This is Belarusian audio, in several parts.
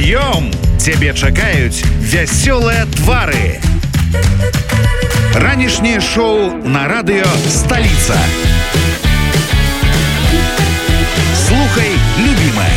Пад'ём! Цябе чакаюць вясёлыя твары. Ранішняе шоу на радыё «Сталіца». Слухай, любімая.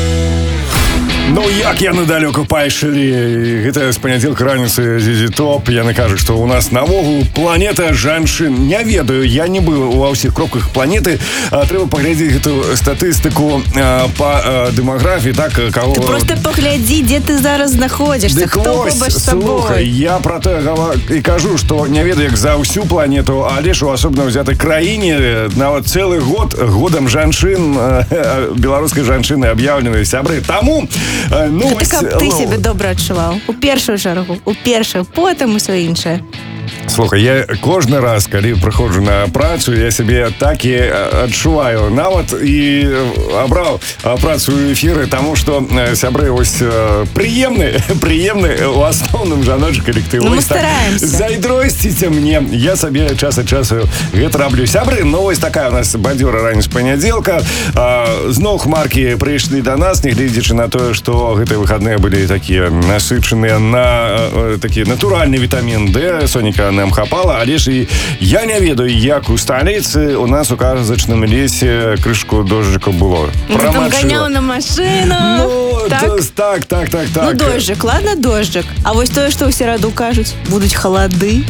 Ну, як яны далёка пайшлі. Гэта з панядзелка раніцы ZZ Top. Яны кажуць, што ў нас навогул планета жанчын. Не ведаю, я не быў ва ўсіх кропках планеты. Трэба паглядзець гэту статыстыку па дэмаграфіі, так, каго... Ты просто паглядзі, дзе ты зараз знаходзішся, хто побач з табой. Слухай, я пра тое і кажу, што не ведаю, як за ўсю планету, але ж у асобна ўзятай краіне нават цэлы год годам жанчын, беларускай жанчыны аб'яўлены сябры. Таму гэта каб ты сябе добра адчуваў. У першую чаргу, потым усё іншае. Слухай, я кожны раз, калі прыходжу на працу, я сябе так і адчуваю. Нават і абраў працу ў эфіры, таму што сябры вось прыемны у асноўным жаночы калектыў. Ну, мы стараемся. Зайдросціце мне. Я сабе час ад часу гэта раблю. Сябры, ну вось такая у нас бадзёра раніца панядзелка. Зноў хмаркі прыйшлі да нас, нягледзячы на тое, што гэтыя выхадныя былі такія насычаныя на такі натуральны вітамін D. Соніка нам хапала, але ж і я не ведаю, як у сталіцы у нас у казачным лесе крышку дожджыка было. Ты там ганяў на машыну. Ну, так. Ну, дожджык, ладно, дожджык. А вось тое, што ў сераду кажуць, будуць халады.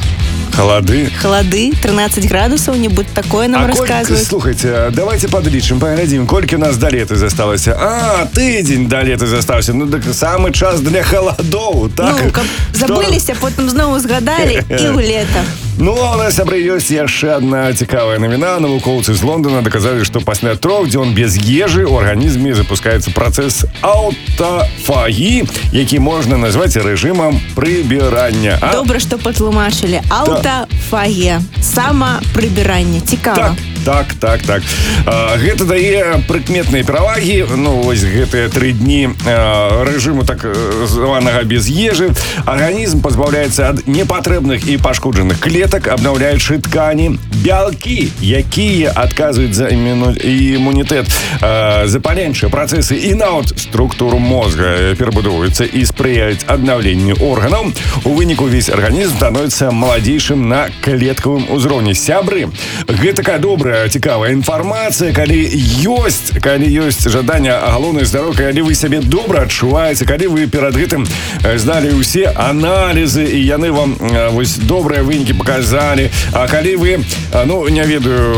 Халады, 13 градусаў, нібудь такое нам рассказывают. Слухайте, давайте подлічым, поглядзім, колькі у нас до лета засталася. Тыдзень до лета застаўся. Ну, так самы час для халадоў, так? Ну, каб забыліся, потым зноў згадалі і ў лета. Ну, а у нас, сябры, ёсць яшчэ адна цікавая навіна. Навукоўцы з Лондона даказалі, што пасля 3 дзён без ежы ў арганізме запускаецца працэс аўтафагіі, які можна назваць рэжымам прыбірання. Добра, што патлумачылі. Аўтафагія. Самапрыбіранне. Цікава. Так. Гэта дае прыкметныя перавагі. Ну, вось гэтыя 3 дні рэжыму так званага без ежы. Арганізм пазбаўляецца ад непатрэбных і пашкоджаных клетак, абнаўляючы ткані, бялкі, якія адказваюць за імунітэт, запаленчыя працэсы і нават структуру мозга перабудоўваюцца і спрыяюць аднаўленню органаў. У выніку ўвесь арганізм становіцца маладзейшым на клеткавым узроўні. Сябры, гэта такая добрая, цікавая інфармацыя, калі ёсць жаданне, а галоўнае здароўка, калі вы сябе добра адчуваеце, калі вы перад гэтым здалі ўсе аналізы і яны вам вось добрыя вынікі паказалі, а калі вы, ну, не ведаю,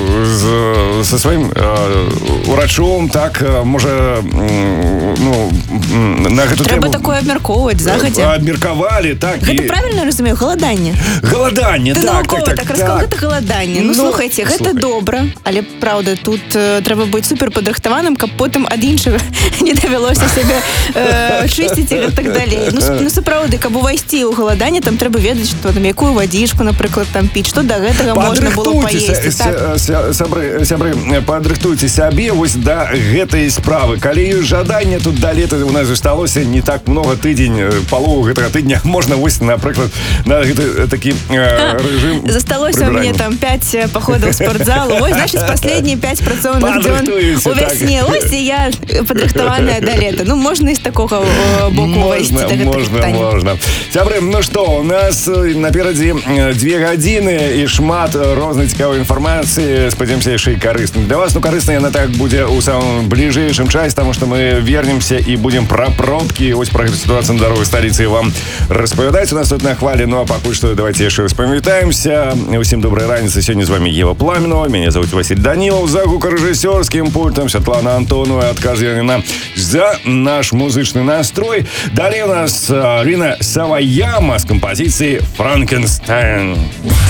са сваім урачом, так, можа, ну, на гэту тэму... Трэба такое абмяркоўваць загадзя. Абмеркавалі, так. Гэта правільна разумею, галаданне? Галаданне, так. Ты навукова так расказаў, гэта галаданне. Ну, слухайце, гэта добра, але, праўда, тут трэба быць суперпадрыхтаваным, каб потым ад іншага не давялося сябе чысціць і так далей. Ну, сапраўды, каб увайсці ў галаданне, там трэба ведаць, што там якую вадзічку, напрыклад, там піць, што да гэтага можна было паесці. Сябры, падрыхтуйце сябе вось да гэтай справы. Калі ёсць жаданне, тут да лета у нас засталося не так много, тыдзень, палову гэтага тыдня можна вось, напрыклад, на гэты такі рэжым. Засталося мне там 5 походаў в спортзал. Ось, значит, последние 5 працоўных дзён у вясне. Ось, і я падрыхтаваная да лета. Ну, можна і з такога боку увайсці да гэтага пытання. Можна. Сябры, ну што, у нас наперадзе 2 гадзіны і шмат рознай цікавай інфармацыі. Спадзяёмся, яшчэ і карысна. Для вас, ну, карысна яна так будзе ў самым бліжэйшым часе, таму што мы вернемся і будзем пра пробкі, ось пра гэту сітуацыю на дарозе сталіцы вам распавядаць. У нас тут на хвалі, ну, а пакуль што давайте яшчэ распамятаемся. Усім добрай раніцы. Сёння з вами Ева Пламенова, меня зовут Василий Данилов, за гукорэжысёрскім пультом Святлана Антонова, адказвае нам за наш музычны настрой. Далее у нас Рина Саваяма с композицией «Франкенстайн».